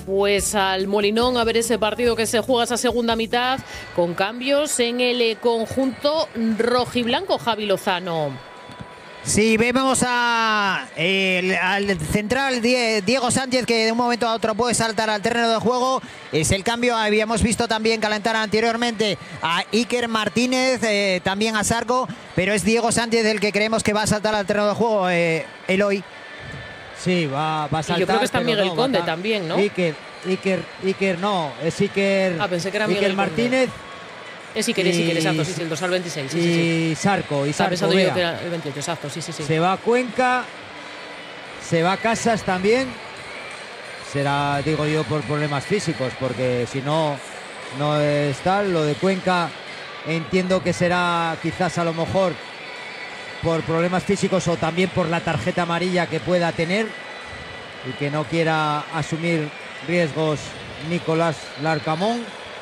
pues al Molinón a ver ese partido que se juega esa segunda mitad con cambios en el conjunto rojiblanco, Javi Lozano. Sí, vemos al central Diego Sánchez, que de un momento a otro puede saltar al terreno de juego. Es el cambio. Habíamos visto también calentar anteriormente a Iker Martínez, también a Zarco, pero es Diego Sánchez el que creemos que va a saltar al terreno de juego, Eloy. Sí, va a saltar. Y yo creo que está Miguel no, Conde también, ¿no? Iker no, es Iker. Pensé que era Iker Miguel Martínez. Es Iker, exacto, sí, el dorsal 26. Sí, y Zarco. Estaba pensando yo que era el 28, exacto, sí. Se va Cuenca, se va Casas también. Será, digo yo, por problemas físicos, porque si no, no es tal. Lo de Cuenca entiendo que será quizás a lo mejor por problemas físicos o también por la tarjeta amarilla que pueda tener y que no quiera asumir riesgos Nicolás Larcamón.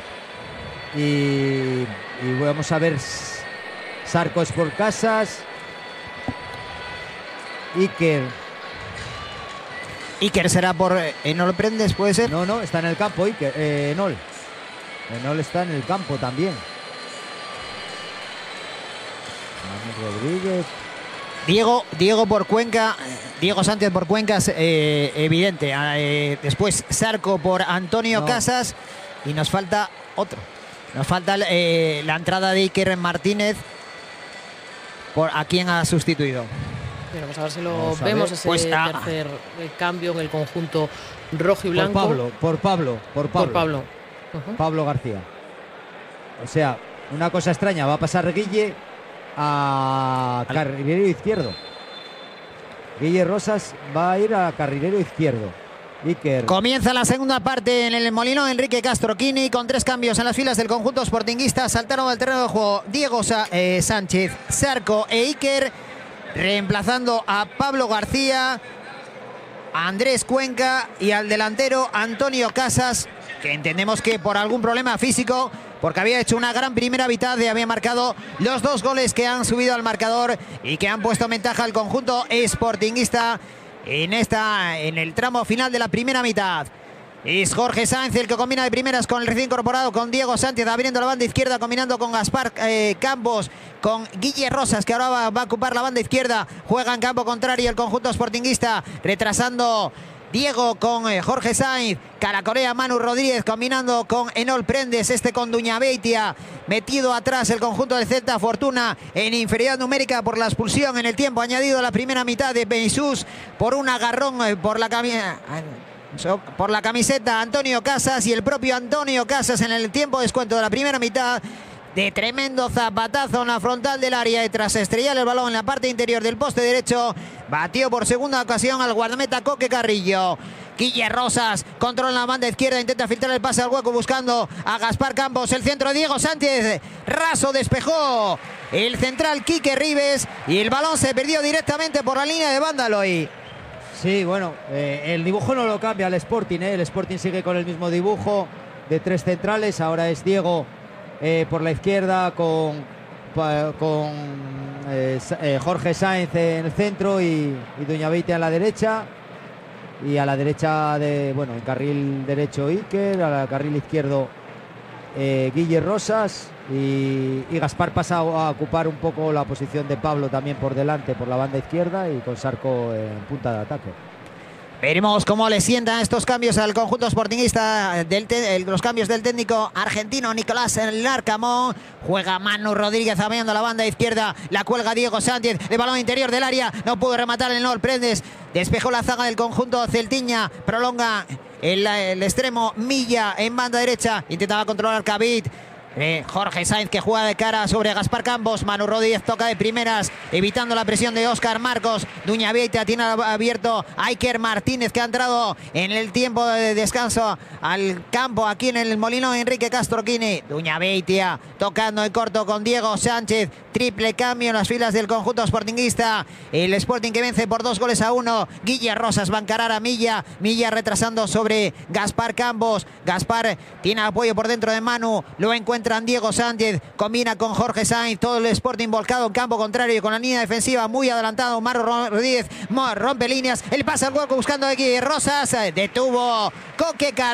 Y vamos a ver, Zarco es por Casas. Iker será por Enol Prendes, ¿puede ser? No, está en el campo Iker, Enol. Enol está en el campo también. Rodríguez. Diego por Cuenca, Diego Sánchez por Cuenca es evidente. Después Zarco por Antonio Casas y nos falta otro. Nos falta la entrada de Iker Martínez, a quien ha sustituido. Vamos a ver si lo vemos, ese tercer cambio en el conjunto rojo y blanco. Por Pablo. Pablo García. O sea, una cosa extraña, va a pasar Guille a carrilero izquierdo. Guille Rosas va a ir a carrilero izquierdo. Iker. Comienza la segunda parte en el Molinón. Enrique Castroquini con 3 cambios en las filas del conjunto sportinguista. Saltaron al terreno de juego Diego Sánchez, Zarco e Iker, reemplazando a Pablo García, a Andrés Cuenca y al delantero Antonio Casas, que entendemos que por algún problema físico, porque había hecho una gran primera mitad y había marcado los 2 goles que han subido al marcador y que han puesto en ventaja al conjunto sportinguista en el tramo final de la primera mitad. Es Jorge Sáenz el que combina de primeras con el recién incorporado, con Diego Sánchez abriendo la banda izquierda, combinando con Gaspar Campos, con Guille Rosas, que ahora va a ocupar la banda izquierda. Juega en campo contrario el conjunto sportinguista, retrasando Diego con Jorge Sáenz, caracorea Manu Rodríguez, combinando con Enol Prendes, con Duñabeitia, metido atrás el conjunto del Celta. Fortuna en inferioridad numérica por la expulsión en el tiempo añadido a la primera mitad de Benissús por un agarrón por la camiseta Antonio Casas, y el propio Antonio Casas en el tiempo de descuento de la primera mitad, de tremendo zapatazo en la frontal del área y tras estrellar el balón en la parte interior del poste derecho, batió por segunda ocasión al guardameta Coque Carrillo. Guille Rosas controla la banda izquierda, intenta filtrar el pase al hueco buscando a Gaspar Campos. El centro de Diego Sánchez, raso despejó el central Quique Rives y el balón se perdió directamente por la línea de banda, Eloy. Sí, bueno, el dibujo no lo cambia el Sporting, El Sporting sigue con el mismo dibujo de 3 centrales. Ahora es Diego por la izquierda con Jorge Sáenz en el centro y Duñabeitia en la derecha. Y a la derecha en carril derecho Iker, a la carril izquierdo Guille Rosas y Gaspar pasa a ocupar un poco la posición de Pablo también por delante, por la banda izquierda, y con Zarco en punta de ataque. Veremos cómo le sientan estos cambios al conjunto sportinguista, los cambios del técnico argentino Nicolás Larcamón. Juega Manu Rodríguez abriendo la banda izquierda, la cuelga Diego Sánchez, de balón interior del área, no pudo rematar el Enol Prendes, despejó la zaga del conjunto celtiña, prolonga el extremo Milla en banda derecha, intentaba controlar Cavit. Jorge Sáenz, que juega de cara sobre Gaspar Campos. Manu Rodríguez toca de primeras, evitando la presión de Óscar Marcos. Duñabeitia tiene abierto a Iker Martínez, que ha entrado en el tiempo de descanso al campo aquí en el Molinón. Enrique Castroquini. Duñabeitia tocando en corto con Diego Sánchez. Triple cambio en las filas del conjunto sportinguista. El Sporting que vence por 2-1. Guille Rosas va a encarar a Milla. Milla retrasando sobre Gaspar Campos. Gaspar tiene apoyo por dentro de Manu. Lo encuentra Diego Sánchez, combina con Jorge Sáenz, todo el Sporting volcado en campo contrario con la línea defensiva muy adelantado. Manu Rodríguez rompe líneas, el pase al hueco buscando aquí Rosas, detuvo Coque Carrillo.